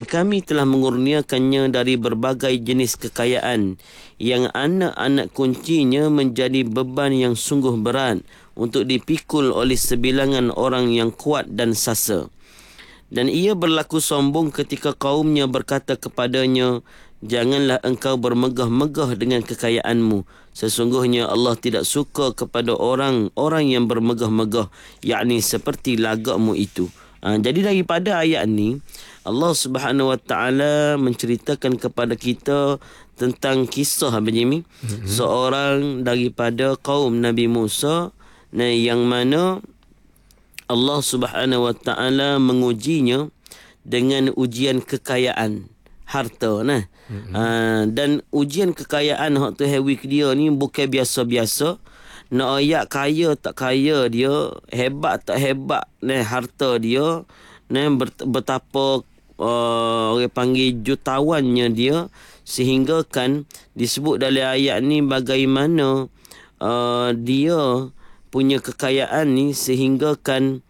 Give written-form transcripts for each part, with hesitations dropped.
kami telah mengurniakannya dari berbagai jenis kekayaan yang anak-anak kuncinya menjadi beban yang sungguh berat untuk dipikul oleh sebilangan orang yang kuat dan sasa. Dan ia berlaku sombong ketika kaumnya berkata kepadanya, janganlah engkau bermegah-megah dengan kekayaanmu. Sesungguhnya Allah tidak suka kepada orang-orang yang bermegah-megah, yakni seperti lagakmu itu. Jadi daripada ayat ni, Allah Subhanahu Wa Taala menceritakan kepada kita tentang kisah Abang Jimmy, seorang daripada kaum Nabi Musa, yang mana Allah Subhanahu Wa Taala mengujinya dengan ujian kekayaan harta dan ujian kekayaan hak tu hewi dia ni bukan biasa-biasa. Nak ayat kaya tak kaya dia, hebat tak hebat harta dia, betapa orang panggil jutawannya dia, sehingga kan disebut dalam ayat ni bagaimana dia punya kekayaan ni sehingga kan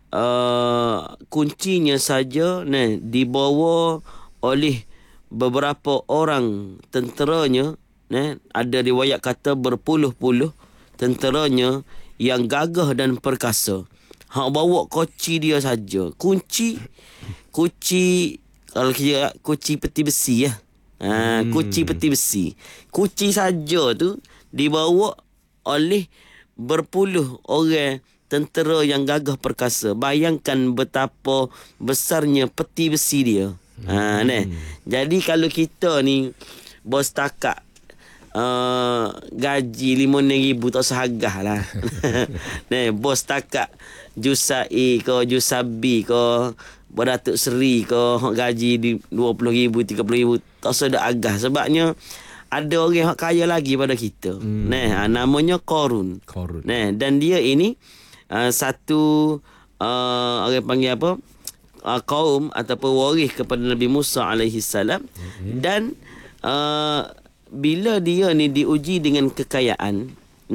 kuncinya saja dibawa oleh beberapa orang tenteranya. Ada riwayat kata berpuluh-puluh tenteranya yang gagah dan perkasa. Hak bawa kunci dia saja. Kunci kalau kira kunci peti besi kunci peti besi. Kunci saja tu dibawa oleh berpuluh orang tentera yang gagah perkasa. Bayangkan betapa besarnya peti besi dia. Jadi kalau kita ni bos takak gaji RM5,000 tak sehagah lah. Bos takak Jusai ke Jusabi ke Beratuk Seri ke gaji di RM20,000 RM30,000 tak sedar agah. Sebabnya ada orang yang kaya lagi pada kita. Namanya Qarun. Dan dia ini satu orang panggil apa, kaum ataupun waris kepada Nabi Musa alaihi salam. Dan bila dia ni diuji dengan kekayaan,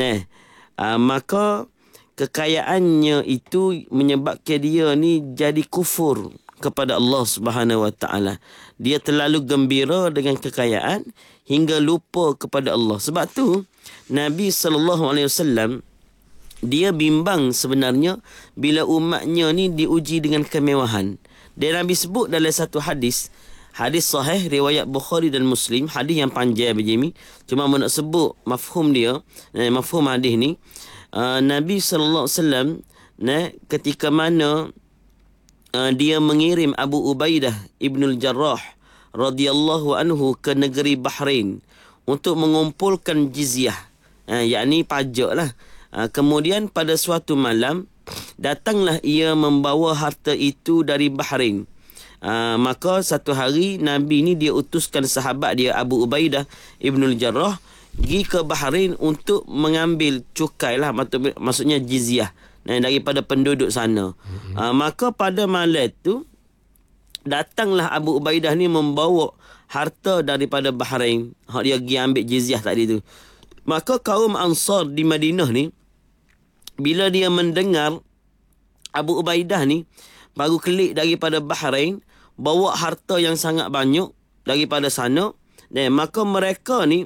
maka kekayaannya itu menyebabkan dia ni jadi kufur kepada Allah Subhanahu Wa Taala. Dia terlalu gembira dengan kekayaan hingga lupa kepada Allah. Sebab tu Nabi SAW dia bimbang sebenarnya bila umatnya ni diuji dengan kemewahan. Dan Nabi sebut dalam satu hadis sahih riwayat Bukhari dan Muslim, hadis yang panjang begini, cuma nak sebut mafhum dia, mafhum hadis ni. Nabi SAW ketika mana dia mengirim Abu Ubaidah Ibnul Jarrah radhiyallahu anhu ke negeri Bahrain untuk mengumpulkan jizyah, yakni pajak lah. Kemudian pada suatu malam datanglah ia membawa harta itu dari Bahrain. Maka satu hari Nabi ni dia utuskan sahabat dia Abu Ubaidah Ibnul Jarrah pergi ke Bahrain untuk mengambil cukai lah, maksudnya jizyah daripada penduduk sana. Maka pada malam tu datanglah Abu Ubaidah ni membawa harta daripada Bahrain, hak dia pergi ambil jizyah tadi tu. Maka kaum Ansar di Madinah ni bila dia mendengar Abu Ubaidah ni baru kelik daripada Bahrain, bawa harta yang sangat banyak daripada sana, maka mereka ni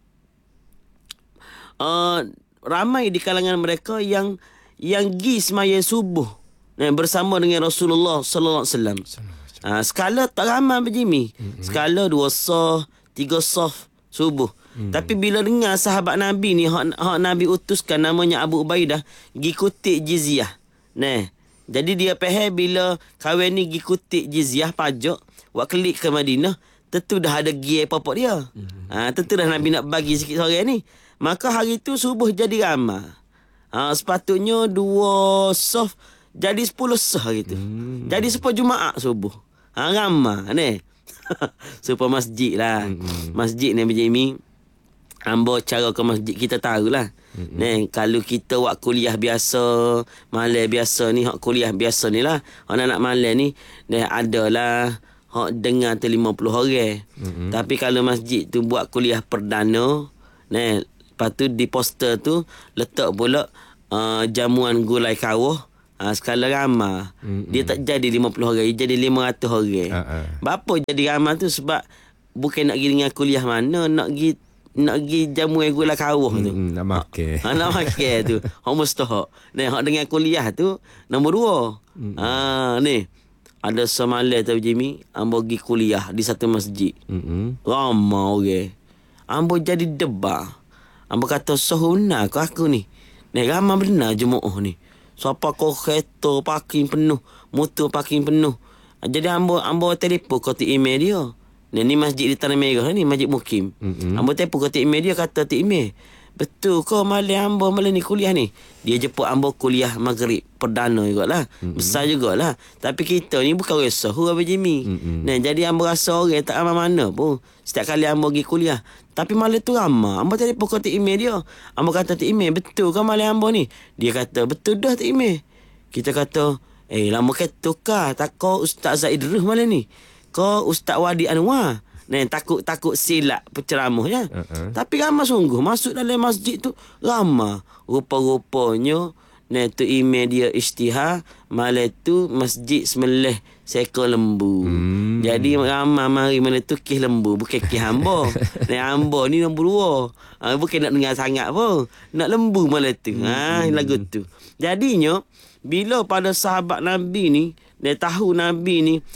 ramai di kalangan mereka yang pergi sembahyang subuh bersama dengan Rasulullah sallallahu alaihi wasallam. Skala tak ramai begini. Skala 2 saf, 3 saf subuh. Tapi bila dengar sahabat Nabi ni hak Nabi utuskan namanya Abu Ubaidah pergi kutip jizyah. Jadi dia faham bila kawan ni pergi kutip jizyah pajak, buat kelik ke Madinah, tentu dah ada gear apa-apa dia. Tentu dah Nabi nak bagi sikit sore ni. Maka hari tu subuh jadi ramai. Sepatutnya 2 saf jadi 10 saf gitu. Jadi sepuluh Jumaat subuh. Ramai supaya masjid lah. Masjid ni Jimmy, hamba cara ke masjid kita tahulah. Kalau kita buat kuliah biasa, malam biasa ni, hak kuliah biasa ni lah, hak nak malam ni adalah hak dengar tu 50 orang. Tapi kalau masjid tu buat kuliah perdana, lepas tu di poster tu letak pula jamuan gulai kawah skala ramah. Dia tak jadi 50 orang, dia jadi 500 orang. Bapa jadi ramah tu sebab bukan nak pergi dengan kuliah mana, nak pergi jamu gula kawah tu. Nak makan. Nak makan tu. Hak mustahak. Nah, hak dengan kuliah tu nombor 2. Ni ada semalam tu Jimmy, ambo pergi kuliah di satu masjid. Ramai orang. Ambo jadi debar. Ambo kata sahuna aku ni. Ni ramai benar jemaah ni. Siapa kau kereta parking penuh, motor parking penuh. Jadi ambo telefon ke email dia. Ni masjid di Tanah Merah ni, Masjid Mukim. Ambo telefon ke email dia, kata email, betul kau malam ambo malam ni kuliah ni. Dia jemput ambo kuliah maghrib perdana jugalah. Besar jugalah. Tapi kita ni bukan orang sahur apa Jimmy. Nah, jadi ambo rasa orang tak aman mana pun. Setiap kali ambo pergi kuliah. Tapi malam tu ramai. Ambo tadi pokok email dia. Ambo kata email, betul kau malam ambo ni? Dia kata, betul dah email. Kita kata, lama kata kah? Tak kau Ustaz Zaid Ruh malam ni? Kau Ustaz Wadi Anwar? Nah, takut silap penceramahnya. Tapi ramai sungguh. Masuk dalam masjid tu ramai. Rupa-rupanya tu email dia isytihar. Malam tu masjid sembelih seekor lembu. Jadi ramai mari malam tu kis lembu. Bukan kis hamba. Hamba ni nombor 2. Bukan nak dengar sangat pun. Nak lembu malam tu. Lagu tu. Jadinya bila pada sahabat Nabi ni, dia tahu Nabi ni,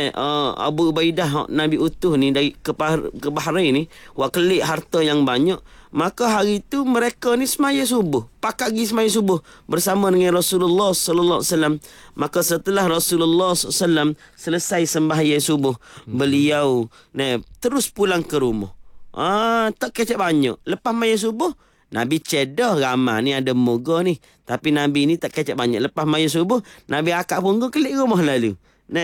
Abu Ubaidah Nabi utuh ni dari ke Bahrain ni, kelik harta yang banyak, maka hari tu mereka ni semaya subuh, pakat pergi semaya subuh bersama dengan Rasulullah sallallahu alaihi wasallam. Maka setelah Rasulullah sallallahu alaihi wasallam selesai sembahyang subuh, beliau terus pulang ke rumah. Tak kecek banyak. Lepas maya subuh, Nabi cedah ramai ni ada moga ni. Tapi Nabi ni tak kecek banyak. Lepas maya subuh, Nabi akak punggung kelik rumah lalu.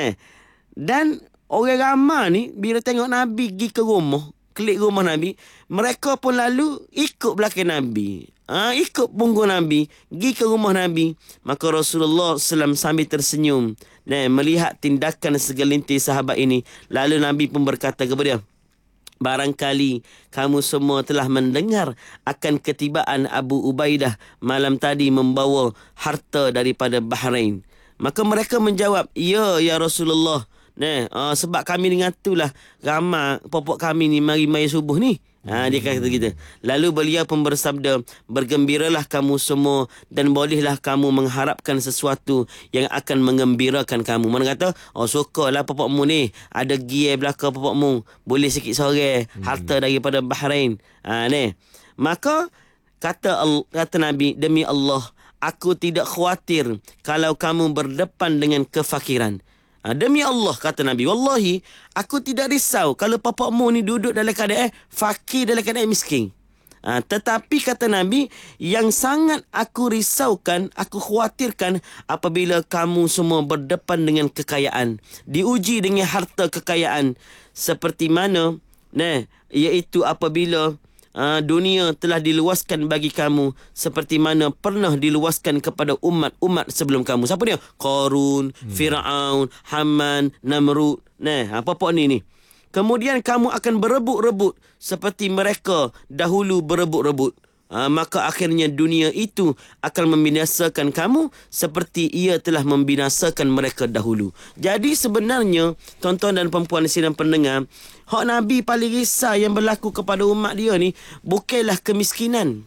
Dan orang ramai ni bila tengok Nabi pergi ke rumah, kelik rumah Nabi, mereka pun lalu ikut belakang Nabi. Ikut punggung Nabi, pergi ke rumah Nabi. Maka Rasulullah SAW sambil tersenyum melihat tindakan segelintir sahabat ini. Lalu Nabi pun berkata kepada dia, barangkali kamu semua telah mendengar akan ketibaan Abu Ubaidah malam tadi membawa harta daripada Bahrain. Maka mereka menjawab, ya Rasulullah. Sebab kami dengar itulah ramai popok kami ni mari subuh ni. Dia kata kita. Lalu beliau pun bersabda, bergembiralah kamu semua dan bolehlah kamu mengharapkan sesuatu yang akan mengembirakan kamu. Mana kata, sukalah popokmu ni, ada gear belakang popokmu, boleh sikit sore, harta daripada Bahrain. Maka kata Nabi, demi Allah, aku tidak khawatir kalau kamu berdepan dengan kefakiran. Demi Allah, kata Nabi, wallahi aku tidak risau kalau bapakmu ni duduk dalam keadaan fakir, dalam keadaan miskin. Tetapi kata Nabi, yang sangat aku risaukan, aku khawatirkan apabila kamu semua berdepan dengan kekayaan, diuji dengan harta kekayaan, seperti mana iaitu apabila dunia telah diluaskan bagi kamu seperti mana pernah diluaskan kepada umat-umat sebelum kamu. Siapa dia? Qarun, Fir'aun, Haman, Namrud. Apa-apa ni. Kemudian kamu akan berebut-rebut seperti mereka dahulu berebut-rebut. Maka akhirnya dunia itu akan membinasakan kamu seperti ia telah membinasakan mereka dahulu. Jadi sebenarnya, tuan-tuan dan puan-puan sidang pendengar, hak Nabi paling risau yang berlaku kepada umat dia ni bukanlah kemiskinan.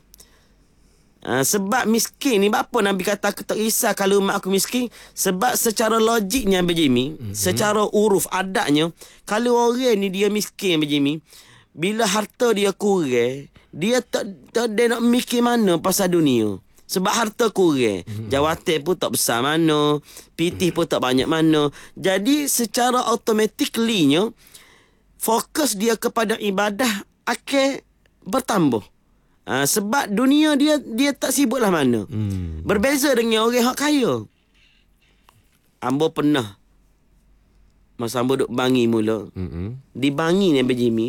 Sebab miskin ni, apa Nabi kata aku tak risau kalau umat aku miskin? Sebab secara logiknya Jimmy, secara uruf adatnya, kalau orang ni dia miskin Jimmy, bila harta dia kurang, dia tak nak mikir mana pasal dunia. Sebab harta kurang. Jawatan pun tak besar mana, pitih pun tak banyak mana. Jadi secara automatically-nya, fokus dia kepada ibadah akan bertambah. Sebab dunia dia tak sibuklah mana. Berbeza dengan orang hak kaya. Ambo pernah masa ambo duk Bangi mula. Di Bangi ni Jimmy,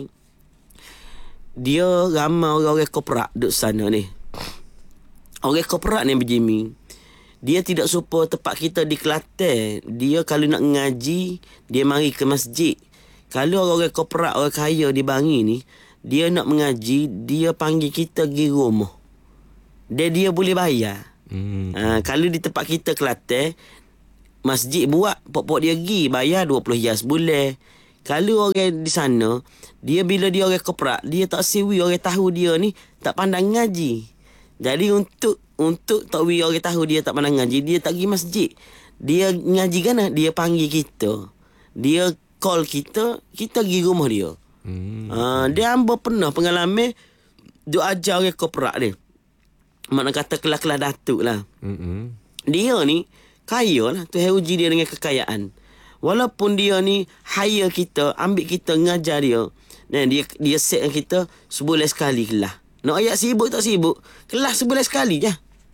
dia ramai orang-orang korporat duduk sana ni. Orang korporat ni Jimmy, dia tidak serupa tempat kita di Kelantan. Dia kalau nak ngaji, dia mari ke masjid. Kalau orang-orang korporat, orang kaya di Bangi ni, dia nak mengaji, dia panggil kita pergi rumah. Dia boleh bayar. Kalau di tempat kita Kelantan, masjid buat pokok dia pergi bayar 20 riyal sebulan. Kalau orang di sana, dia bila dia orang koprak, dia tak sewi orang tahu dia ni tak pandang ngaji. Jadi untuk tak wi orang tahu dia tak pandang ngaji, dia tak pergi masjid. Dia ngaji kan, dia panggil kita. Dia call kita pergi rumah dia. Dia hamba pernah pengalaman duk ajar orang koprak dia. Makna kata kelas-kelas datuk lah. Dia ni kaya lah. Tuhan uji dia dengan kekayaan. Walaupun dia ni hire kita, ambil kita, ngajar dia. Dan dia set kita sebulan sekali kelas. Nak ayat sibuk tak sibuk, kelas sebulan sekali je.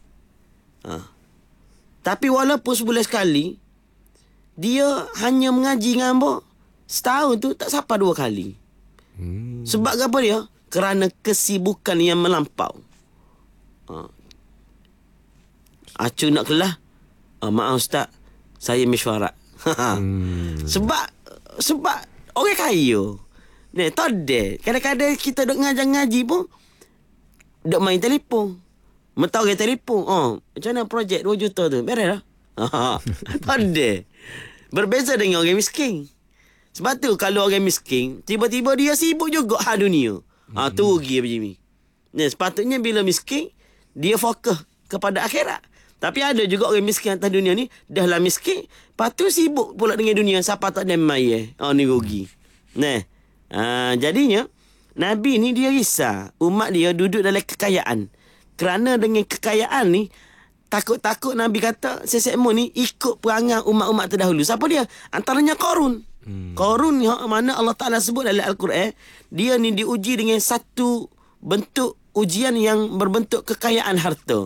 Tapi walaupun sebulan sekali, dia hanya mengaji dengan hamba setahun tu tak sampai 2 kali. Sebab apa dia? Kerana kesibukan yang melampau. Acu nak kelas, maaf ustaz, saya mesyuarat. Sebab orang kaya ni tak ada. Kadang-kadang kita duk ngaji pun duk main telefon. Mentau orang telefon. Macam mana projek 2 juta tu? Beres lah. Tak ada. Berbeza dengan orang miskin. Sebab tu kalau orang miskin, tiba-tiba dia sibuk juga dunia. Tu rugi macam ni. Sepatutnya bila miskin, dia fokus kepada akhirat. Tapi ada juga orang miskin atas dunia ni, dah lah miskin, lepas tu sibuk pula dengan dunia. Siapa tak ada mai ni rugi. Jadinya Nabi ni dia risau umat dia duduk dalam kekayaan. Kerana dengan kekayaan ni, takut-takut Nabi kata sesekmu ni ikut perangai umat-umat terdahulu. Siapa dia? Antaranya Qarun. Qarun ni mana Allah Ta'ala sebut dalam Al-Quran, dia ni diuji dengan satu bentuk ujian yang berbentuk kekayaan harta.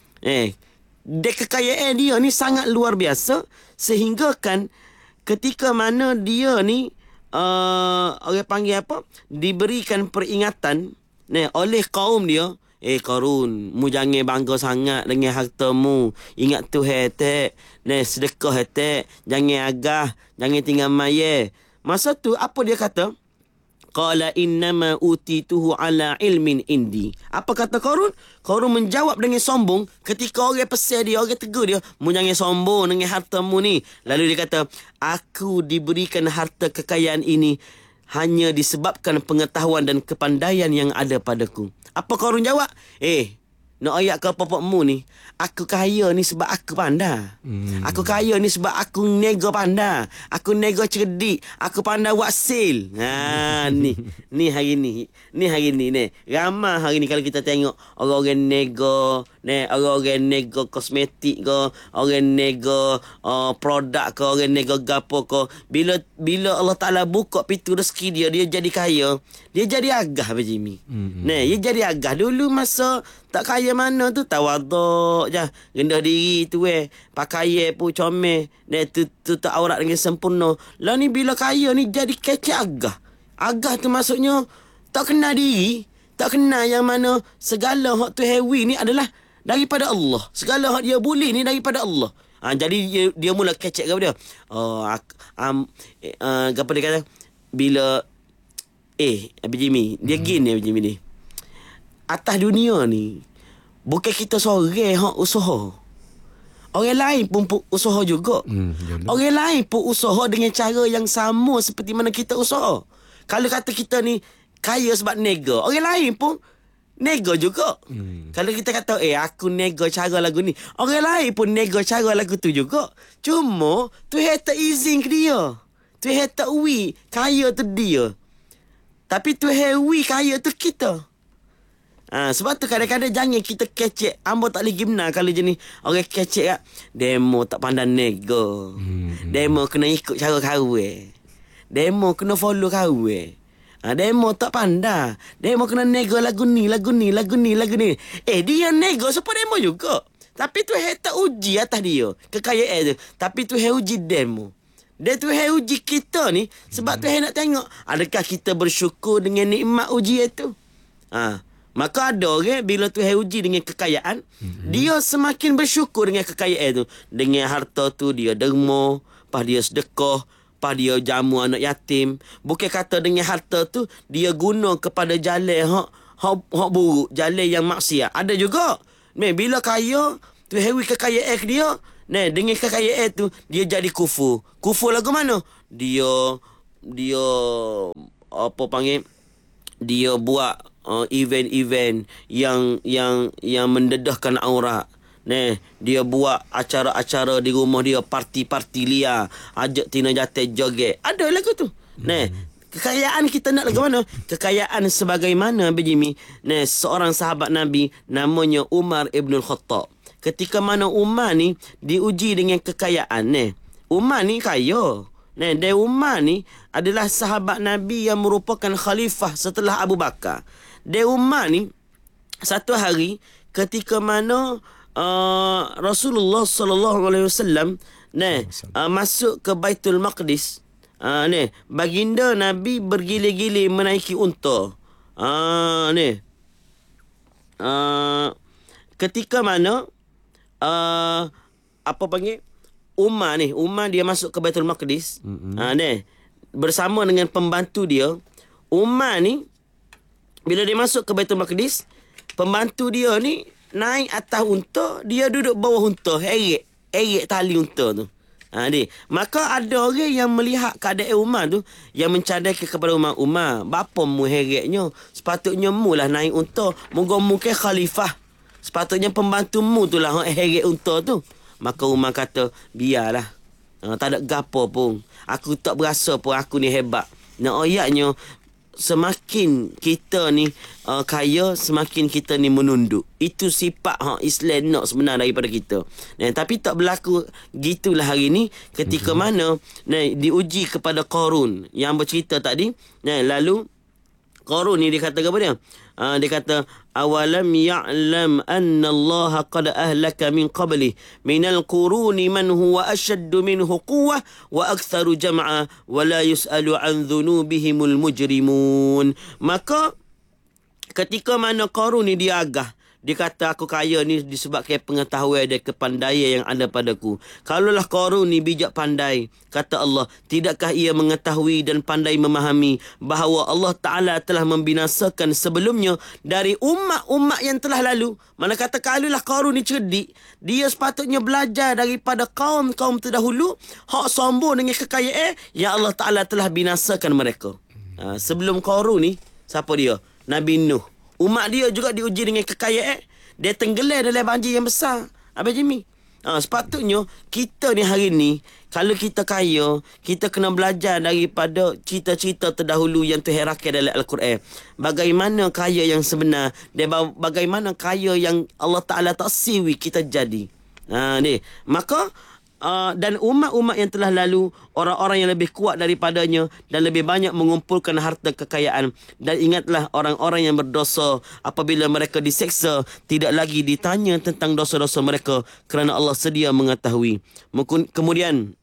Dia kekayaan dia ni sangat luar biasa, sehingga kan ketika mana dia ni orang panggil apa, diberikan peringatan oleh kaum dia, Qarun, mu jangan bangga sangat dengan hartamu. Ingat Tuhan tak, sedekah tak, jangan agah, jangan tinggal maya. Masa tu apa dia kata? Qala innama utituhu ala ilmin indi. Apa kata Qarun? Qarun menjawab dengan sombong ketika orang pesan dia, orang tegur dia, mu jangan sombong dengan hartamu ni. Lalu dia kata, aku diberikan harta kekayaan ini hanya disebabkan pengetahuan dan kepandaian yang ada padaku. Apa Qarun jawab? Nak ayat ke popokmu ni, aku kaya ni sebab aku pandai. Aku kaya ni sebab aku nego pandai. Aku nego cerdik. Aku pandai buat sale. Ni hari ni. Ramai hari ni kalau kita tengok orang-orang nego, orang-orang nego kosmetik ke, orang nego produk ke, orang nego gapo ke. Bila Allah Ta'ala buka pintu rezeki dia jadi kaya, dia jadi agah macam ni. Dia jadi agah. Dulu masa tak kaya mana tu, tawaduk je, rendah diri tu pakaian pun comel, tu tak aurat dengan sempurna. Lah ni bila kaya ni jadi kecek agah. Agah tu maksudnya tak kenal diri, tak kenal yang mana segala hak tu hewi ni adalah daripada Allah. Segala hak dia boleh ni daripada Allah. Jadi dia mula kecek kepada dia. Apa dia kata? Bila Abang Jimmy, dia gini Abang Jimmy ni. Atas dunia ni bukan kita seorang hak usaha. Orang lain pun usaha juga. Orang lain pun usaha dengan cara yang sama seperti mana kita usaha. Kalau kata kita ni kaya sebab nego, orang lain pun nego juga. Kalau kita kata aku nego cara lagu ni, orang lain pun nego cara lagu tu juga. Cuma Tuhan tak izin ke dia. Tuhan tak wi kaya tu dia. Tapi Tuhan wi kaya tu kita. Sebab tu kadang-kadang jangan kita kecek. Ambo tak boleh gimna kalau jenis orang kecek kat demo tak pandang nego. Demo kena ikut cara kahwin. Demo kena follow kahwin. Demo tak pandang. Demo kena nego lagu ni. Dia nego supaya demo juga. Tapi tu tak uji atas dia kekayaan tu. Tapi tu uji demo. Dia tu uji kita ni. Sebab tu nak tengok adakah kita bersyukur dengan nikmat uji itu. Maka ada orang bila Tuhan uji dengan kekayaan, dia semakin bersyukur dengan kekayaan tu. Dengan harta tu dia derma, pas dia sedekah, pas dia jamu anak yatim. Bukan kata dengan harta tu dia guna kepada jalan hak buruk, jalan yang maksiat. Ada juga. Bila kaya, tu Harry kekayaan dia. Nah, dengan kekayaan tu dia jadi kufur. Kufur lagu mana? Dia apa panggil? Dia buat event-event yang mendedahkan aurat. Dia buat acara-acara di rumah dia, parti-parti liar, ajak tina jatuh joget. Ada lagu tu. Kekayaan kita nak lagu mana? Kekayaan sebagaimana Jimmy. Seorang sahabat Nabi namanya Umar Ibn Khattab. Ketika mana Umar ni diuji dengan kekayaan. Umar ni kaya. Dan Umar ni adalah sahabat Nabi yang merupakan khalifah setelah Abu Bakar. Umar ni satu hari ketika mana Rasulullah sallallahu alaihi wasallam masuk ke Baitul Maqdis, baginda Nabi bergilir-gilir menaiki unta. Ketika mana apa panggil Umar dia masuk ke Baitul Maqdis, bersama dengan pembantu dia. Umar ni bila dia masuk ke Baitul Maqdis, pembantu dia ni naik atas unta, dia duduk bawah unta, heret tali unta tu. Maka ada orang yang melihat keadaan Umar tu, yang mencadangkan kepada Umar, bapa mu heretnya, sepatutnya mu lah naik unta, moga mu ke khalifah, sepatutnya pembantu mu tu lah heret unta tu. Maka Umar kata, biarlah, tak ada gapo pun, aku tak berasa pun aku ni hebat. Ayatnya semakin kita ni kaya, semakin kita ni menunduk. Itu sifat Islam nak sebenar daripada kita. Tapi tak berlaku gitulah hari ni ketika mana diuji kepada Qarun yang bercerita tadi. Lalu Qarun ni dia kata apa dia? Dia kata, awalam ya'lam anna Allah qad ahlaka min qabli minal quruni man huwa ashaddu minhu quwwah wa aktharu jam'a wa la yus'alu an dhunubihimul mujrimun. Maka ketika mana Qarun ni dia agah, dia kata aku kaya ni disebabkan pengetahuan dan kepandaian yang ada padaku. Kalaulah Qarun ni bijak pandai, kata Allah, tidakkah ia mengetahui dan pandai memahami bahawa Allah Ta'ala telah membinasakan sebelumnya dari umat-umat yang telah lalu. Mana kata kalaulah Qarun ni cerdik, dia sepatutnya belajar daripada kaum-kaum terdahulu, hak sombong dengan kekayaan yang Allah Ta'ala telah binasakan mereka. Sebelum Qarun ni, siapa dia? Nabi Nuh. Umat dia juga diuji dengan kekayaan. Dia tenggelam dalam banjir yang besar. Abang Jimmy. Sepatutnya kita ni hari ni, kalau kita kaya, kita kena belajar daripada cerita-cerita terdahulu yang Tuhan rakam dalam Al-Quran. Bagaimana kaya yang sebenar dan bagaimana kaya yang Allah Ta'ala tak siwi kita jadi. Maka dan umat-umat yang telah lalu, orang-orang yang lebih kuat daripadanya dan lebih banyak mengumpulkan harta kekayaan. Dan ingatlah orang-orang yang berdosa, apabila mereka diseksa, tidak lagi ditanya tentang dosa-dosa mereka, kerana Allah sedia mengetahui. Kemudian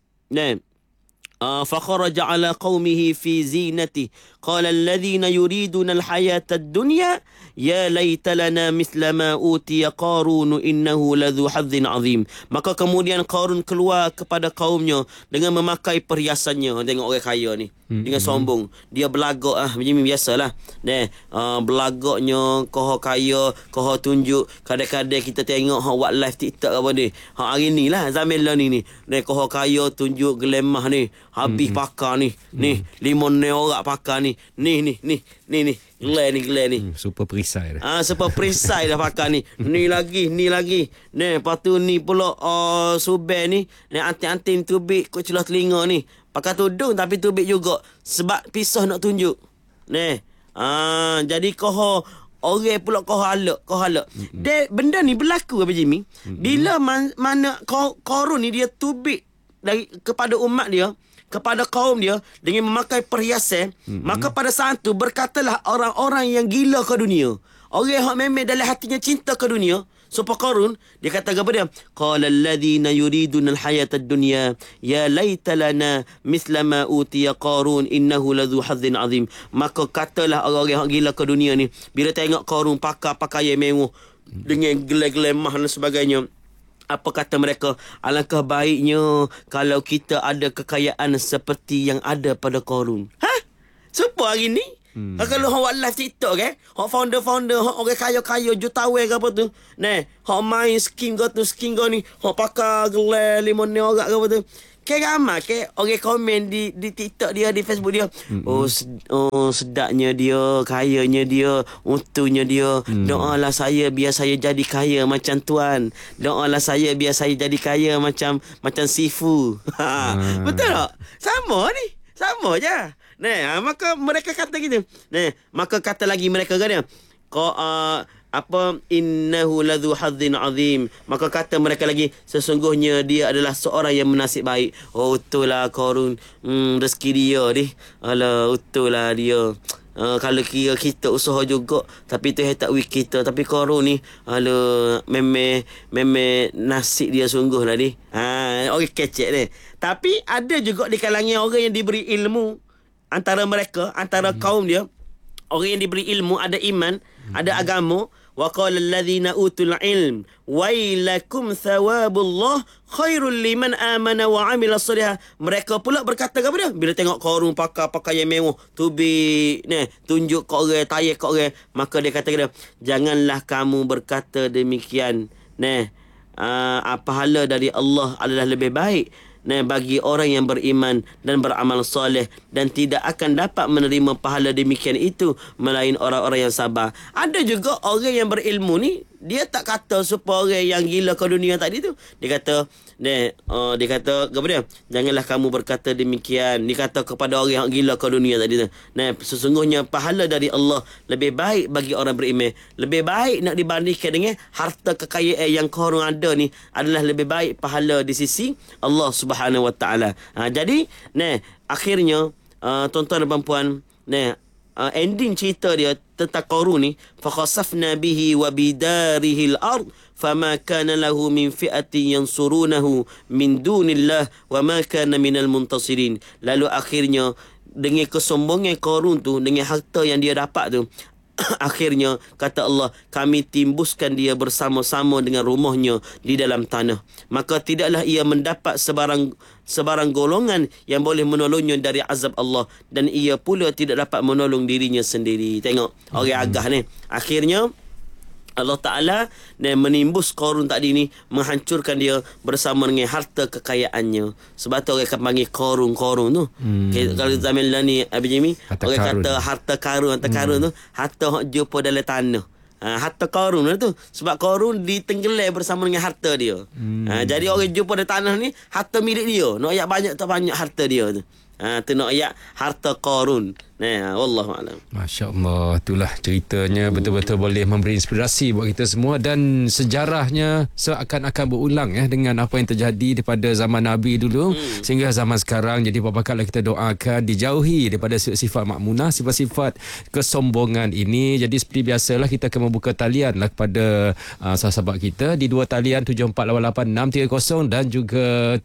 فخرج على قومه في زينته قال الذين يريدون الحياة الدنيا يا ليت لنا مثل ما أوتي قارون إنه لذو حظ عظيم. Maka kemudian Qarun keluar kepada kaumnya dengan memakai perhiasannya. Tengok orang kaya ni, dengan sombong dia belagak macam biasalah. Belagaknya kau kaya, kau tunjuk. Kadang-kadang kita tengok buat live TikTok apa ni, hari ni lah zaman lah ni kau kaya tunjuk gelemah ni, habis pakar ni 5 orang pakar ni gelar ni super perisai dah. Super perisai dah pakar ni. Ni lagi. Lepas tu ni pula Suben ni anting-anting tubik kau celah telinga ni. Pakai tudung tapi tubik juga sebab pisah nak tunjuk. Jadi kau orang pula kau halak. Benda ni berlaku apa Jimmy? Bila mana Qarun ni dia tubik kepada umat dia, kepada kaum dia dengan memakai perhiasan, maka pada saat itu berkatalah orang-orang yang gila ke dunia, orang yang memang dalam hatinya cinta ke dunia, supaya Qarun dia kata kepada dia, qala alladhina yuriduna alhayata ad-dunya ya laita lana mithla ma utiya Qarun innahu ladhu hadzin azim. Maka katalah orang-orang yang gila ke dunia ni, bila tengok Qarun pakai pakaian mewah dengan gelar-gelar mah dan sebagainya, apa kata mereka? Alangkah baiknya kalau kita ada kekayaan seperti yang ada pada Qarun. Siapa hari ni? Kalau hok buat live TikTok hok founder-founder, hok orang kaya-kaya jutawan ke apa tu. Hok main skin go ni, hok pakai gelar 5 orang ke apa tu. Ramai orang komen di TikTok dia, di Facebook dia. Sedapnya dia, kayanya dia, untungnya dia. Doalah saya biar saya jadi kaya macam tuan. Doalah saya biar saya jadi kaya macam Sifu. Betul tak? Sama ni. Sama je. Maka mereka kata gitu. Maka kata lagi mereka kan dia. Innahu ladzu hadzin azim. Maka kata mereka lagi, sesungguhnya dia adalah seorang yang bernasib baik. Betul lah Qarun. Rezeki dia ni. Alah, betul lah dia. Kalau kira kita usaha juga, tapi tu tak weak kita. Tapi Qarun ni, alah, memang nasib dia sungguh lah ni. Orang kecek ni. Tapi ada juga di kalangan orang yang diberi ilmu, antara mereka, antara kaum dia, orang yang diberi ilmu, ada iman, ada agama. Wa qala alladhina utul ilm wailakum thawabullah khairul liman amana wa amila salihah. Mereka pula berkata kepada dia, bila tengok Qarun pakai pakaian mewah, tunjuk kat orang, tayak kat orang, maka dia kata kepada, janganlah kamu berkata demikian. Pahala dari Allah adalah lebih baik bagi orang yang beriman dan beramal soleh, dan tidak akan dapat menerima pahala demikian itu melain orang-orang yang sabar. Ada juga orang yang berilmu ni, dia tak kata supaya orang yang gila ke dunia tadi tu. Dia kata dia kata kepada dia, janganlah kamu berkata demikian. Dia kata kepada orang yang gila ke dunia tadi tu, sesungguhnya pahala dari Allah lebih baik bagi orang beriman. Lebih baik nak dibandingkan dengan harta kekayaan yang korang ada ni, adalah lebih baik pahala di sisi Allah Subhanahu Wa Taala. Jadi akhirnya tuan-tuan dan puan, ending cerita dia tentang Qarun ni, fakhasafna bihi wa bidarihi al-ard fama kana lahu min fi'atin yansurunahu min dunillah wa ma kana minal muntasirin. Lalu akhirnya dengan kesombongan Qarun tu, dengan harta yang dia dapat tu, akhirnya kata Allah, kami timbuskan dia bersama-sama dengan rumahnya di dalam tanah. Maka tidaklah ia mendapat sebarang golongan yang boleh menolongnya dari azab Allah, dan ia pula tidak dapat menolong dirinya sendiri. Tengok orang agah ni. Akhirnya Allah Ta'ala menimbus Qarun tadi ni, menghancurkan dia bersama dengan harta kekayaannya. Sebab tu orang akan panggil Qarun tu. Kalau zaman lah ni Abi Jimmy, orang kata harta karun tu, harta hak jumpa dalam tanah. Harta Qarun tu. Sebab Qarun ditenggelam bersama dengan harta dia. Jadi orang jumpa dalam tanah ni, harta milik dia. Nak ayat banyak tak banyak harta dia tu. Tu nak ayat harta Qarun. Wallahu a'lam. Masya-Allah, itulah ceritanya, betul-betul boleh memberi inspirasi buat kita semua, dan sejarahnya seakan-akan berulang dengan apa yang terjadi daripada zaman Nabi dulu sehingga zaman sekarang. Jadi berbakat kita doakan dijauhi daripada sifat makmunah, sifat-sifat kesombongan ini. Jadi seperti biasalah, kita akan membuka talian kepada sahabat kita di dua talian 7488 630 dan juga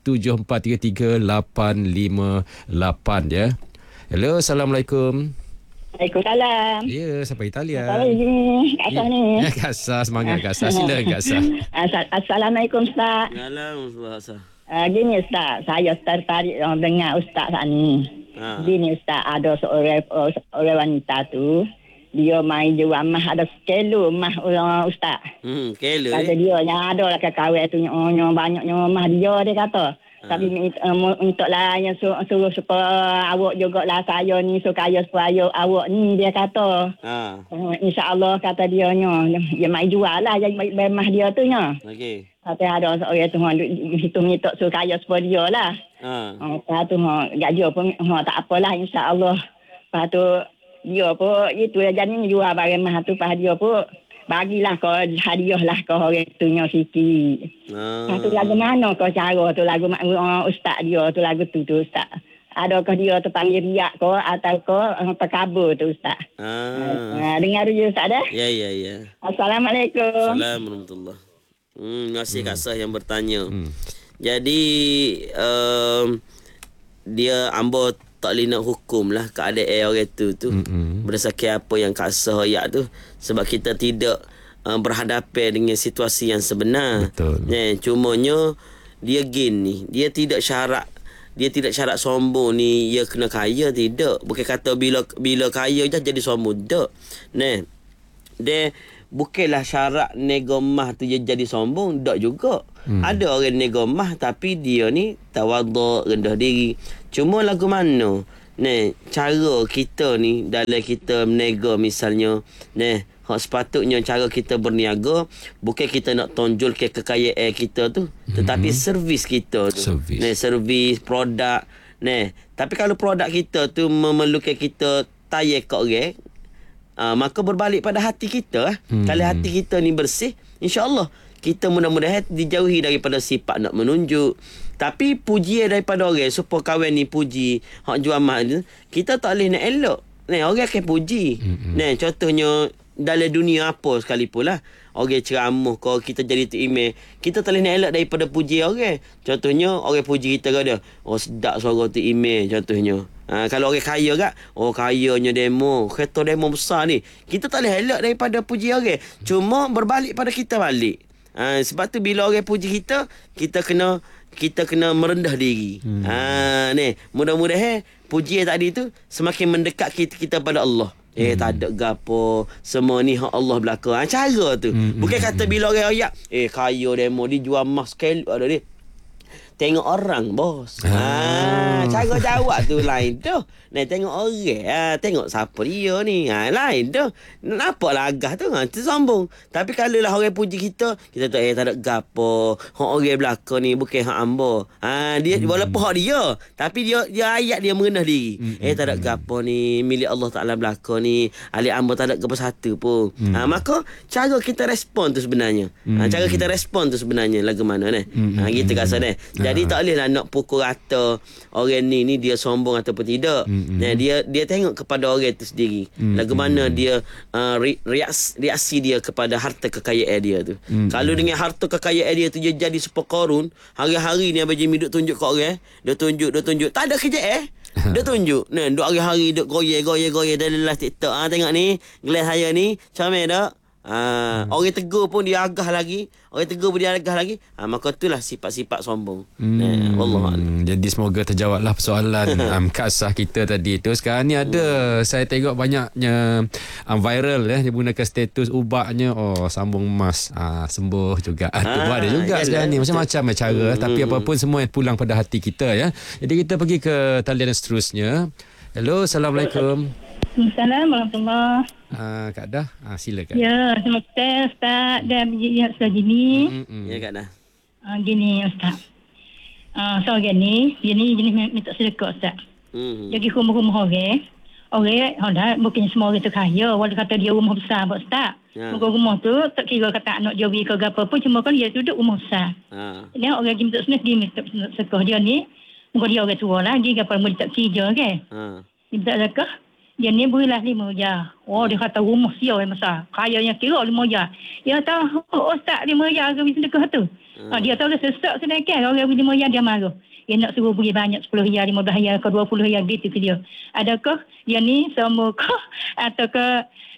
7433 858 ya. Hello, Assalamualaikum. Waalaikumsalam. Ya, sampai Italia. Kak ni. Kak Sah, semangat Kak Sah. Silakan Kak Sah. Assalamualaikum Ustaz. Waalaikumsalam. Gini Ustaz, saya tertarik dengar Ustaz saat ni. Gini Ustaz, ada seorang wanita tu, dia main jual emas, ada kilo emas Ustaz. Kilo. Kata dia yang ada lah kawin tu, banyaknya emas dia kata. Tapi untuk lah yang suruh supaya awak juga lah saya ni kaya supaya awak ni, dia kata. InsyaAllah kata dia dia main jual lah emas dia tu nya. Okey. Kata ada seorang tu hitung minta suruh kaya supaya dia lah. Lepas tu gaji pun tak apalah, insyaAllah. Lepas tu dia pun itu jadi jual barang emas tu, lepas dia pun bagilah kau hadiah lah kau orang tu nya sikit. Tu lagu mana kau cara tu, lagu ustaz dia tu, lagu tu Ustaz. Adakah dia tu panggil riak kau atau kau terkabur tu Ustaz? Dengar dulu Ustaz dah? Ya. Assalamualaikum. Assalamualaikum warahmatullahi. Terima kasih Kak Sah yang bertanya. Jadi dia ambo tak boleh nak hukum lah keadaan orang tu berdasarkan apa yang Kak Sah ayat tu, sebab kita tidak berhadapan dengan situasi yang sebenar. Betul. Cumanya dia gin ni, dia tidak syarat dia tidak syarat sombong ni ia kena kaya, tidak. Bukan kata bila kaya je jadi sombong, tak. Nah, dia bukanlah syarat nego mah tu dia jadi sombong, tak juga. Ada orang nego mah tapi dia ni tawaduk, rendah diri. Cuma lagu mana? Cara kita ni dalam kita menego misalnya, hak sepatutnya cara kita berniaga bukan kita nak tonjol ke kekayaan kita tu, tetapi servis kita tu. Servis produk. Tapi kalau produk kita tu memerlukan kita tayar kat orang, maka berbalik pada hati kita. Kalau hati kita ni bersih, insya-Allah kita mudah-mudahan dijauhi daripada sifat nak menunjuk. Tapi pujian daripada orang supaya kawan ni puji hak jual mahal tu, kita tak boleh nak elok. Orang akan puji. Contohnya dalam dunia apa sekalipun lah, orang ceramah kau kita jadi tu email, kita tak boleh nak elak daripada puji orang. Contohnya orang puji kita kata, oh sedap suara tu email contohnya. Kalau orang kaya kat, oh kayanya demo, kereta demo besar ni, kita tak boleh elak daripada puji orang. Cuma berbalik pada kita balik. Sebab tu bila orang puji kita, kita kena merendah diri. Mudah-mudahan pujian tadi tu semakin mendekat kita pada Allah. Tak ada gapo, semua ni hak Allah belaka. Cara tu. Bukan kata bila orang ayak, kaya demo dijual emas sekali ada ni. Tengok orang, bos. Cara jawab tu lain tu. Tengok orang. Tengok siapa dia ni. Lain tu. Nampak lagah tu. Tu sombong. Tapi kalau lah orang puji kita tak ada gapo. Hak orang belakang ni bukan hak hamba. Dia walaupun hak dia, tapi dia ayat dia merendah diri. Tak ada gapo ni. Milik Allah Ta'ala belakang ni. Alik hamba tak ada gapo satu pun. Maka cara kita respon tu sebenarnya. Cara kita respon tu sebenarnya lagu mana ni. Gitu rasa ni. Jadi tak boleh lah nak pukul rata orang ni dia sombong ataupun tidak. Dia tengok kepada orang itu sendiri. Lagu mana dia reaksi dia kepada harta kekayaan dia tu. Kalau dengan harta kekayaan dia tu dia jadi super korun, hari-hari ni Abang Jimmy duk tunjuk kat orang, dia tunjuk. Tak ada kerja dia tunjuk. Duk hari-hari duk goyang dalam live TikTok. Tengok ni, gelas saya ni, comel tak? Orang tegur pun dia agah lagi. Maka itulah sifat-sifat sombong. Wallahualam. Jadi semoga terjawablah persoalan kasah kita tadi tu. Sekarang ni ada, saya tengok banyaknya viral dia gunakan status ubahnya, sambung emas, sembuh juga. Ada juga sekarang ni macam-macam cara. Tapi apapun semua yang pulang pada hati kita ya. Jadi kita pergi ke talian seterusnya. Hello, Assalamualaikum. Assalamualaikum warahmatullahi. Kak Dah, silakan. Ya, terima kasih Ustaz dan ya Ustaz Jimmy. Ya Kak Dah. Gini Ustaz. So gini, jenis minta sedekah Ustaz. Jadi rumah-rumah orang dah mungkin semua orang tu kaya, walaupun kata dia rumah besar Ustaz. Rumah tu tak kira kata anak jowi ke apa pun, cuma kan dia duduk rumah besar. Dia orang minta sedekah dia ni, mungkin dia orang tua lagi, apa mau tak kerja kan. Minta sedekah. Dia ni berilah 5 jar. Dia kata rumah siapa yang besar. Kayanya kira 5 jar. Dia tahu Ustaz 5 jar ke sedekah tu. Dia tahu sesak sedekah. Orang 5 jar dia marah. Dia nak suruh beri banyak 10 jar, 15 jar ke 20 jar gitu ke dia. Adakah dia ni sama kah atau ke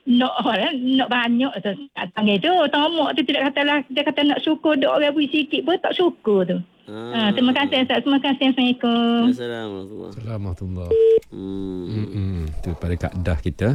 nak banyak tu. Panggil tu tamak tu tidak katalah, dia kata nak syukur dok orang beri sikit pun tak syukur tu. Terima kasih Ustaz. Terima kasih. Assalamualaikum. Assalamualaikum. Tu pada Kak Dah kita.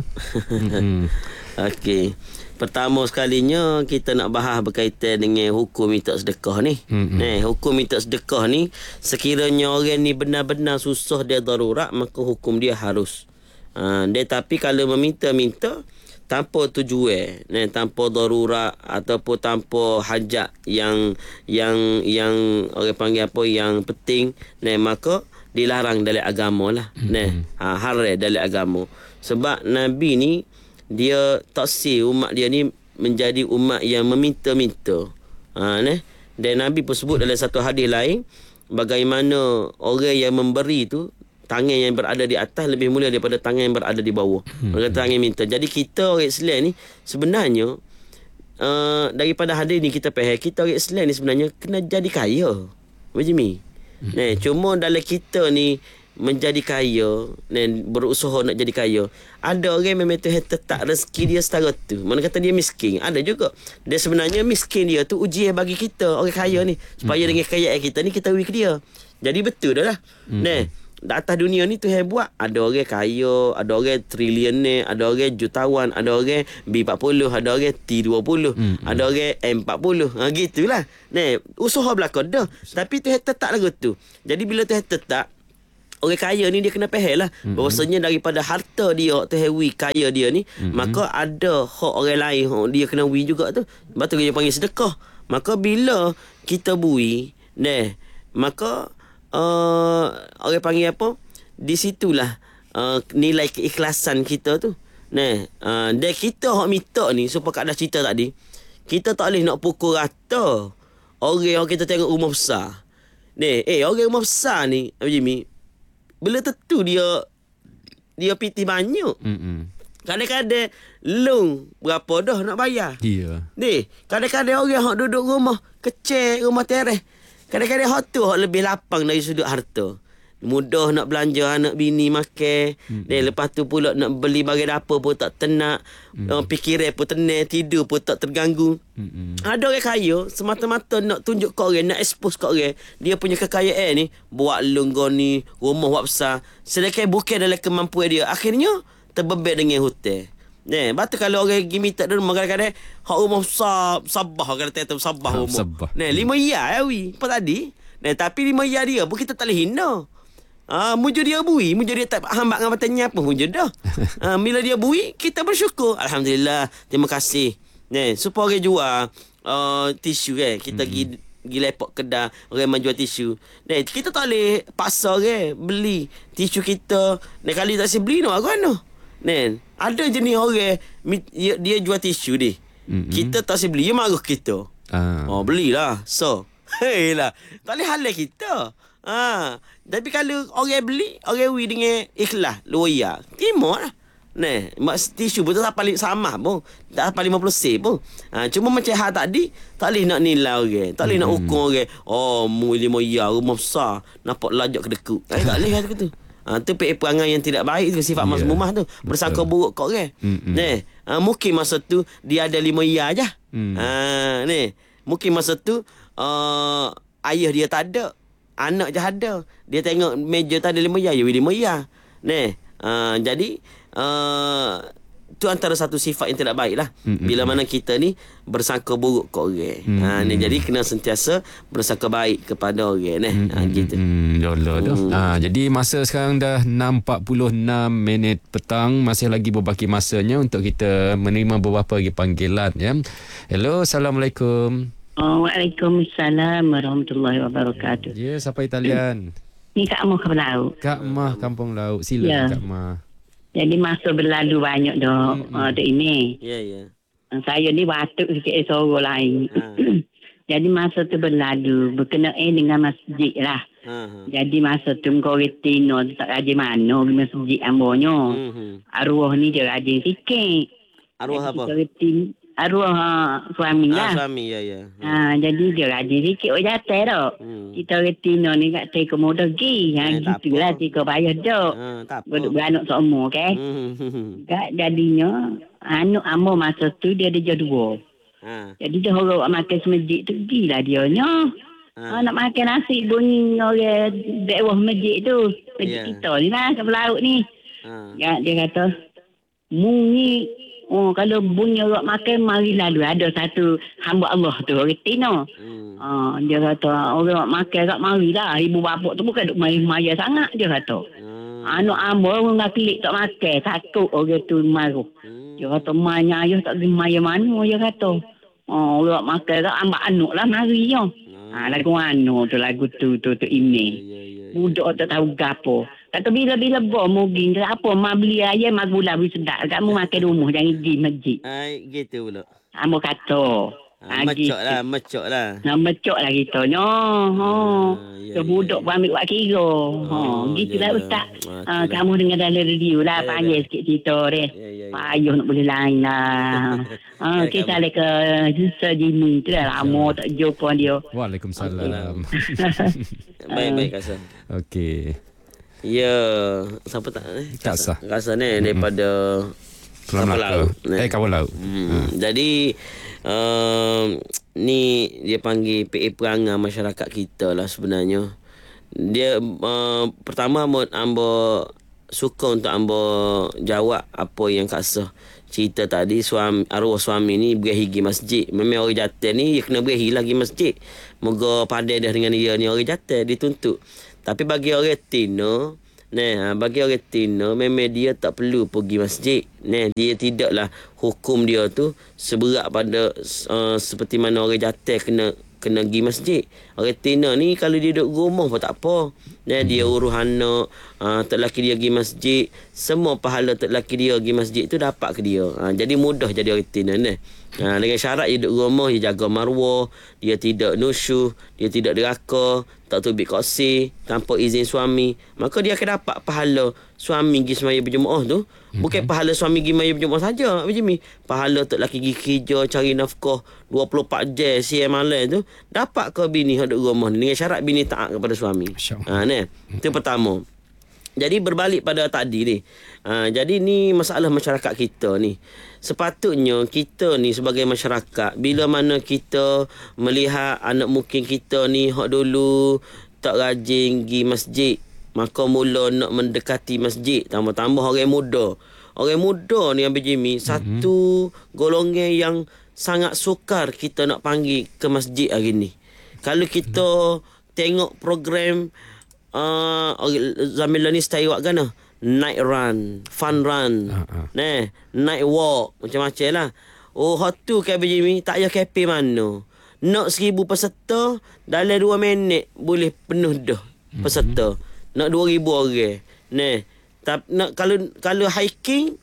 Okey. Pertama sekalinya kita nak bahas berkaitan dengan hukum minta sedekah ni. Hukum minta sedekah ni, sekiranya orang ni benar-benar susah dia darurat, maka hukum dia harus. Tapi kalau meminta-minta tanpa tujuan, tanpa darurat ataupun tanpa hajat yang orang panggil apa, yang penting, maka dilarang dalam agama lah. Haram dalam agama. Sebab Nabi ni dia taksir umat dia ni menjadi umat yang meminta-minta. Dan Nabi pun sebut dalam satu hadis lain, bagaimana orang yang memberi tu, tangan yang berada di atas lebih mulia daripada tangan yang berada di bawah. Tangan minta. Jadi kita orang Islam ni sebenarnya, daripada hadis ni kita faham, kita orang Islam ni sebenarnya kena jadi kaya. Macam ni. Cuma dalam kita ni menjadi kaya dan berusaha nak jadi kaya, ada orang memang Tuhan tetap rezeki dia setara tu. Mana kata dia miskin, ada juga. Dia sebenarnya miskin dia tu ujian bagi kita orang kaya ni, supaya dengan kekayaan kita ni kita beri ke dia. Jadi betul dah lah. Atas dunia ni Tuhan buat, ada orang kaya, ada orang triliuner, ada orang jutawan, ada orang B40, ada orang T20, ada orang M40. Gitulah. Usaha belaka dah. Tapi Tuhan tetap lagu tu. Jadi bila Tuhan tetap, orang kaya ni dia kena faham lah bahawasanya daripada harta dia Tuhan wi kaya dia ni, maka ada hak orang lain dia kena wi juga tu. Sebab tu dia panggil sedekah. Maka bila kita bui, maka orang panggil apa? Di situlah nilai keikhlasan kita tu. Dan kita hak minta ni supaya kat dah cerita tadi, kita tak boleh nak pukul rata orang kita tengok rumah besar. Orang rumah besar ni Jimmy, bila tentu dia piti banyak. Kadang-kadang loan berapa dah nak bayar. Kadang-kadang orang hak duduk rumah kecil, rumah teres, kadang-kadang hak tu hak lebih lapang dari sudut harta. Mudah nak belanja anak bini makan. Lepas tu pula nak beli barang dapur pun tak tenak. Fikiran pun tenang, tidur pun tak terganggu. Ada orang kaya semata-mata nak tunjuk ke orang, nak expose ke orang dia punya kekayaan ni, buat lunggu ni, rumah buat besar, sedangkan bukan dalam kemampuan dia. Akhirnya terbeban dengan hutang. Lepas tu kalau orang pergi minta dia rumah, kadang-kadang hak rumah besar, Sabah, kata Sabah rumah. 5 ya apa tadi. Tapi 5 ya dia pun kita tak boleh hina. Mujur dia bui, mujur dia tak hambat dengan matanya apa, mujur dah. Bila dia bui, kita bersyukur. Alhamdulillah, terima kasih. Supaya orang jual tisu kan, kita pergi lepok kedai, orang menjual tisu. Kita tak boleh paksa orang beli tisu kita. Kali tak boleh beli nak aku mana. Ada jenis orang dia jual tisu dia. Kita tak boleh beli, dia marah kita. Belilah. So, lah. Tak boleh halal kita. Tapi kalau orang beli, orang wi dengan ikhlas, loya, terima lah. Mak tisu pun tak paling sama pun, tak paling 50 sen pun. Cuma macam hal tadi, tak boleh nak nilai orang, tak boleh nak ukur orang. Mu 5 ya rumah besar, nampak lajak kedekut. Tak boleh kata tu. Tu perangai yang tidak baik tu, sifat mazmumah tu, bersangka buruk kat orang. Mungkin masa tu dia ada 5 ya aja. Mungkin masa tu ayah dia tak ada, anak je ada. Dia tengok meja tak ada 5 ya, ya 5 ya. Jadi tu antara satu sifat yang tidak baik lah. Bila mana kita ni bersangka buruk ke orang. Jadi kena sentiasa bersangka baik kepada orang gitu. Jadi masa sekarang dah 6.46 minit petang, masih lagi berbaki masanya untuk kita menerima beberapa lagi panggilan ya. Hello, Assalamualaikum. Waalaikumsalam warahmatullahi wabarakatuh. Ya, siapa Italian? Ni Kak Mah Kampung Laut. Kak Mah Kampung Laut. Sila Kak Mah. Jadi masa berlalu banyak dah Dek ini. Ya. Saya ni batuk sikit sorok lain. Jadi masa tu berlalu berkenaan dengan masjid lah. Jadi masa tu Koretino tak rajin mana masjid ambonya. Arwah ni dia rajin sikit. Arwah apa? Arwah suami lah. Suami, ya. Jadi dia rajin sikit orang jatuh dah. Kita Retino ni kat Teko Moda pergi. Gitulah Teko bayar dah. Beranak seumur kan. Jadinya anak amor masa tu dia ada jodoh. Jadi dia horok makan semajik tu pergilah dia nya. Nak makan nasi bunyi orang bawah masjid tu. Masjid kita ni lah kat laut ni. Dia kata, "Mu ni kalau bunyi orang makan, mari lalu." Ada satu hamba Allah tu, orang Tino. Dia kata, orang makan kat mari lah. Ibu bapa tu bukan duk maya sangat, dia kata. Anak hamba orang nak kelik tak makan, takut orang tu marah. Dia kata, "Maya ayah tak pergi maya mana," dia kata. Orang makan kat ambak anak lah mari ya. Lagu anu tu, lagu tu email. Budak tak tahu gapo. Kata bila-bila mungkin apa mak beli ayam mak gula beli sedap. Kamu makan rumah jangan pergi masjid. Gitu pula. Amo kata. Mecok lah. Mecok lah kita. Budak pun ambil buat kira. Gitulah Ustaz. Kamu dengar dalam radio lah. Panggil sikit cerita dia. Payuh nak boleh lain lah. Kita balik ke Jimmy tu lah. Lama tak jumpa dia. Waalaikumsalam. Baik Kak Sah. Okey. Ya, siapa tak? Kak Sah ni daripada Kampung Laut. Kampung Laut. Jadi ni dia panggil PA perangai masyarakat kita lah sebenarnya. Dia pertama ambo suka untuk ambo jawab apa yang Kak Sah cerita tadi. Arwah suami ni berahi pergi masjid. Memang orang jatuh ni dia kena berahi lagi masjid. Moga pandai dah dengan dia ni orang jatuh dituntut. Tapi bagi orang tino, bagi orang tino memang dia tak perlu pergi masjid. Dia tidaklah hukum dia tu seberat pada seperti mana orang jatuh kena pergi masjid. Orang tina ni kalau dia duduk rumah pun tak apa. Dia urus anak, tok laki dia pergi masjid, semua pahala tok laki dia pergi masjid tu dapat ke dia. Jadi mudah jadi orang tina ni. Dengan syarat dia duduk rumah, dia jaga maruah, dia tidak nusyuh, dia tidak deraka, tak tubik kosi tanpa izin suami, maka dia akan dapat pahala suami pergi semaya berjemaah tu. Bukan pahala suami pergi semaya berjemaah saja, macam ni. Pahala tok laki pergi kerja cari nafkah 24 jam siang malam tu, dapat ke bini duduk rumah ni dengan syarat bini taat kepada suami. Itu pertama. Jadi berbalik pada tadi ni. Jadi ni masalah masyarakat kita ni. Sepatutnya kita ni sebagai masyarakat, bila mana kita melihat anak mungkin kita ni hak dulu tak rajin pergi masjid, maka mula nak mendekati masjid, tambah-tambah orang muda. Orang muda ni yang berjimi, satu golongan yang sangat sukar kita nak panggil ke masjid hari ni. Kalau kita tengok program Zamila ni style buat kan night run, fun run, night walk, macam-macam lah. Hot tu kan berjimi, tak payah kape mana. Nak 1,000 peserta, dalam 2 minit boleh penuh dah peserta. Nak 2,000 orang. Nak kalau hiking,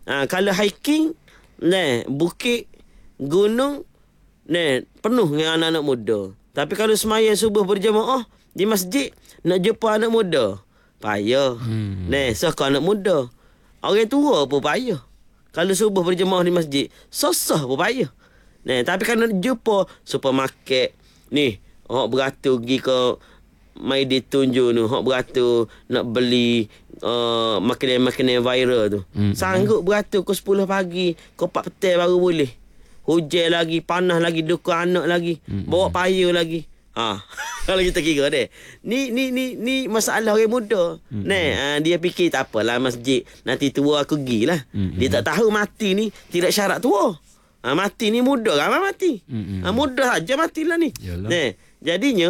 bukit, gunung, penuh dengan anak-anak muda. Tapi kalau semaya subuh berjemaah di masjid, nak jumpa anak muda, payah. So kau anak muda, orang tua pun payah. Kalau subuh berjemaah di masjid, susah pun payah. Tapi kalau nak jumpa supermarket ni, orang beratur pergi ke mai ditunjuk tu, hok beratur nak beli makanan-makanan viral tu. Sanggup beratur ke 10 pagi, ke 4 petang baru boleh. Hujan lagi, panas lagi, duka anak lagi, bawa payah lagi. Kalau kita kira deh. Ni masalah orang muda. Dia fikir tak apalah masjid, nanti tua aku gilah. Dia tak tahu mati ni tidak syarat tua. Mati ni muda, ramai mati. Muda aja matilah ni. Jadinya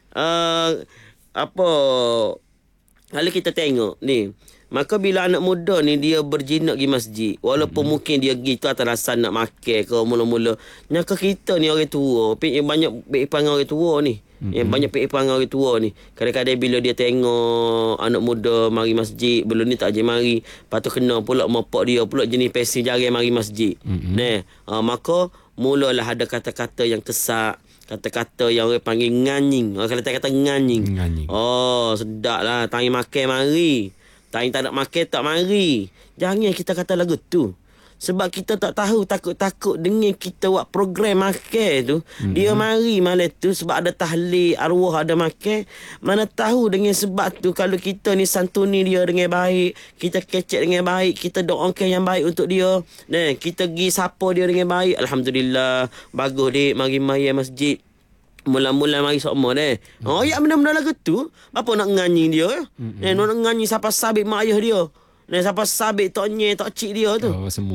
kalau kita tengok ni, maka bila anak muda ni dia berjinak pergi masjid, walaupun mungkin dia gitu atas rasa nak makan ke mula-mula, nyaka kita ni orang tua, banyak perangai orang tua ni. Banyak perangai orang tua ni. Kadang-kadang bila dia tengok anak muda mari masjid, belum ni tak je mari, patut kena pula mopak dia pula jenis pesi jarang mari masjid. Maka mulalah ada kata-kata yang kesak, kata-kata yang orang panggil nganying. Orang kata nganying. Sedap lah. Tangi makan mari, tangi tak nak makan tak mari. Jangan kita kata lagu tu. Sebab kita tak tahu, takut-takut dengan kita buat program makan tu, dia mari malam tu sebab ada tahlil arwah ada makan. Mana tahu dengan sebab tu kalau kita ni santuni dia dengan baik, kita kecek dengan baik, kita doakan yang baik untuk dia, kita pergi sapa dia dengan baik, alhamdulillah, bagus dek mari masjid. Mula-mula mari semua deh. Ya benda-benda lagu tu, apa nak nganying dia? Nak nganying siapa sabit mak ayah dia. Siapa sabit tok nye, tok cik dia tu.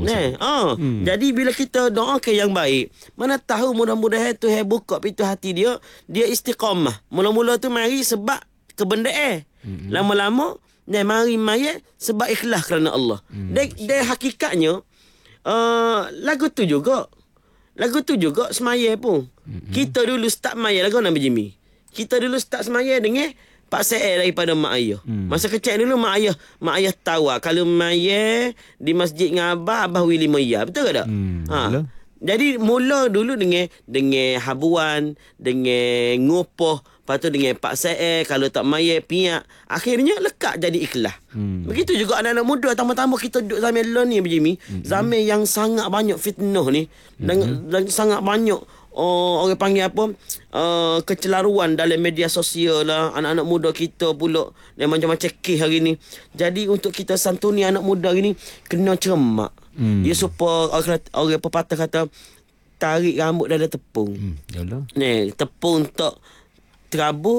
Jadi bila kita doakan yang baik, mana tahu mudah-mudahan tu buka pintu hati dia, dia istiqamah. Mula-mula tu mari sebab kebendaan. Lama-lama mari mayat sebab ikhlas kerana Allah. Dan hakikatnya lagu tu juga semaya pun. Kita dulu start maya lagu Nabi Jimmy. Kita dulu start semaya dengan Pak Said daripada mak ayah. Masa kecil dulu mak ayah tahu kalau maya di masjid dengan abah Willy Moya. Betul ke tak? Jadi mula dulu dengan habuan, dengan ngopoh, lepas tu dengan Pak Said, kalau tak maya piak, akhirnya lekat jadi ikhlas. Begitu juga anak-anak muda, tambah-tambah kita duduk zaman ni Jimmy, zaman yang sangat banyak fitnah ni, dan sangat banyak orang panggil apa, kecelaruan dalam media sosial lah. Anak-anak muda kita pula yang macam-macam kes hari ni. Jadi untuk kita santuni anak muda hari ni, kena cermat. Dia supaya orang pepatah kata, tarik rambut dah ada tepung. Tepung tak terabur,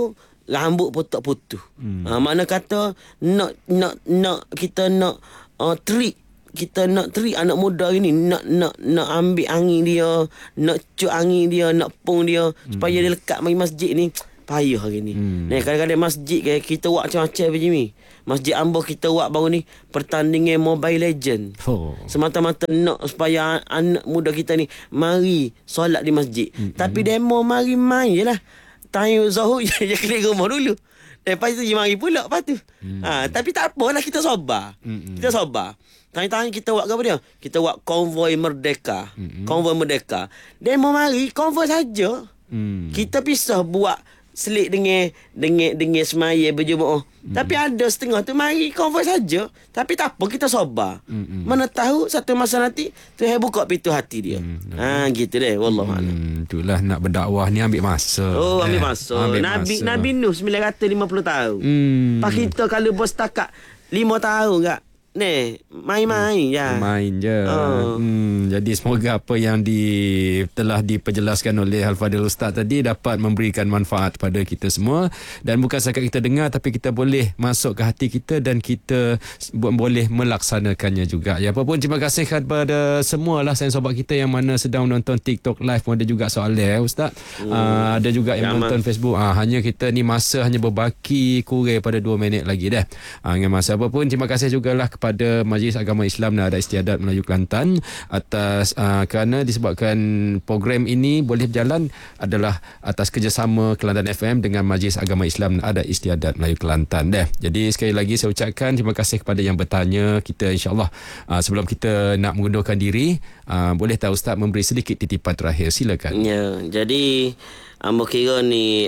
rambut pun tak putus. Mana kata nak kita nak treat, kita nak treat anak muda ini, nak ambil angin dia, nak cuk angin dia, nak pung dia supaya dia lekat mari masjid ni. Payah hari ni. Kadang-kadang masjid kita buat macam-macam macam ni. Masjid Ambo kita buat baru ni pertandingan Mobile Legend. Semata-mata nak supaya anak muda kita ni mari solat di masjid. Tapi demo mari main je lah. Time Zuhur je klik rumah dulu. Lepas tu dia mari pula lepas tu. Tapi tak apalah, kita sabar. Kita sabar. Tanya-tanya kita buat apa dia? Kita buat konvoi merdeka. Konvoi merdeka. Demo mari konvoi saja. Kita pisah buat selit dengan semaya berjemaah. Tapi ada setengah tu mari konvoi saja. Tapi tak apa, kita sabar. Mana tahu satu masa nanti Tuhan buka pintu hati dia. Gitu deh, wallahualam. Itulah nak berdakwah ni ambil masa. Ambil masa. Nabi Nuh 950 tahun. Pak kita kalau bos setakat 5 tahun enggak? Main-main je. Main je. Jadi semoga apa yang telah diperjelaskan oleh Al-Fadhil Ustaz tadi dapat memberikan manfaat kepada kita semua. Dan bukan setakat kita dengar, tapi kita boleh masuk ke hati kita dan kita boleh melaksanakannya juga. Ya, apapun terima kasih kepada semualah sayang sobat kita yang mana sedang menonton TikTok live pun ada juga soalan Ustaz. Ada juga yang menonton Facebook. Hanya kita ni masa hanya berbaki kurang pada 2 minit lagi dah. Dengan masa apapun terima kasih jugalah kepada Majlis Agama Islam dan Adat Istiadat Melayu Kelantan atas kerana disebabkan program ini boleh berjalan adalah atas kerjasama Kelantan FM dengan Majlis Agama Islam dan Adat Istiadat Melayu Kelantan. Jadi sekali lagi saya ucapkan terima kasih kepada yang bertanya. Kita insya-Allah sebelum kita nak mengundurkan diri, boleh tak Ustaz memberi sedikit titipan terakhir? Silakan. Ya, jadi ambo kira ni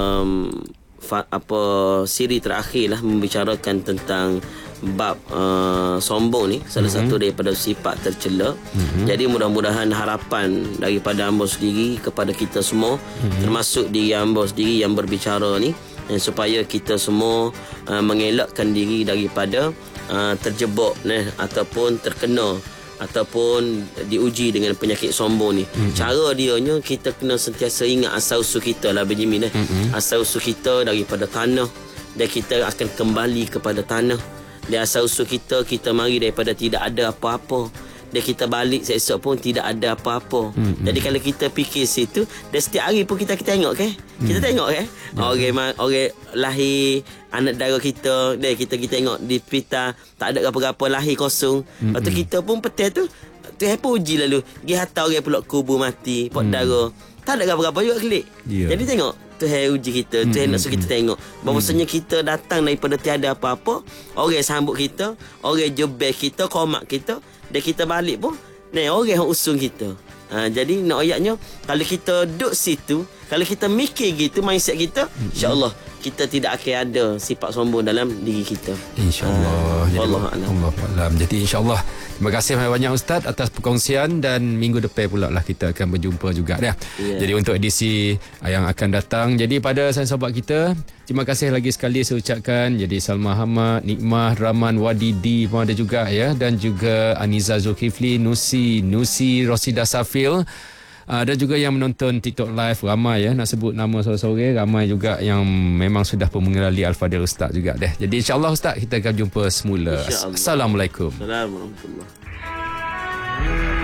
siri terakhir lah membicarakan tentang bab sombong ni, salah satu daripada sifat tercela. Jadi mudah-mudahan harapan daripada ambo sendiri kepada kita semua, termasuk diri ambo sendiri yang berbicara ni, supaya kita semua mengelakkan diri daripada terjebak ataupun terkena ataupun diuji dengan penyakit sombong ni. Cara dianya kita kena sentiasa ingat asal-usul kita lah Benjamin. Asal-usul kita daripada tanah, dan kita akan kembali kepada tanah. Dan asal-usul kita mari daripada tidak ada apa-apa, dan kita balik esok pun tidak ada apa-apa. Jadi kalau kita fikir situ, dan setiap hari pun kita tengok kita tengok orang lahir anak dara kita, dan kita tengok di pita tak ada apa-apa, lahir kosong. Lepas tu kita pun petai tu Tuhan pun uji lalu pergi hantar orang pulak kubur mati pot dara, tak ada apa-apa juga klik. Jadi tengok Tuhan uji kita, Tuhan nak suruh kita tengok bahawasanya kita datang daripada tiada apa-apa. Orang sambut kita, orang jebel kita, komak kita, dan kita balik pun orang yang usung kita. Jadi nak ayatnya, kalau kita duduk situ, kalau kita mikir gitu mindset kita, insya-Allah kita tidak akan ada sifat sombong dalam diri kita. InsyaAllah. Wallahualam. Jadi insyaAllah terima kasih banyak Ustaz atas perkongsian, dan minggu depan pula lah kita akan berjumpa juga dah. Jadi untuk edisi yang akan datang. Jadi pada sayang sobat kita, terima kasih lagi sekali saya ucapkan. Jadi Salma Hamad, Nikmah, Rahman, Wadidi pun ada juga ya, dan juga Aniza Zulkifli, Nusi Rosida Safil. Ada juga yang menonton TikTok live ramai ya, nak sebut nama sore-sore, ramai juga yang memang sudah pun mengenali Al-Fadhil Ustaz juga deh. Jadi insya-Allah Ustaz kita akan jumpa semula. Assalamualaikum. Assalamualaikum warahmatullahi wabarakatuh.